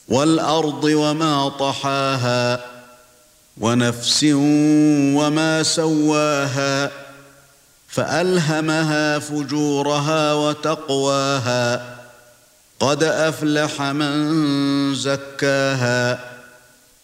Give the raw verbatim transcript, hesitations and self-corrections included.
وَالْأَرْضِ وَمَا طَحَاهَا وَنَفْسٍ وَمَا سَوَّاهَا فَأَلْهَمَهَا فُجُورَهَا وَتَقْوَاهَا قَدْ أَفْلَحَ مَن زَكَّاهَا